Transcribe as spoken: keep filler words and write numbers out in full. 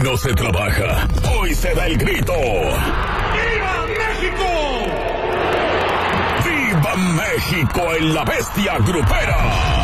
no se trabaja, hoy se da el grito. ¡Viva México! ¡Viva México en la bestia grupera!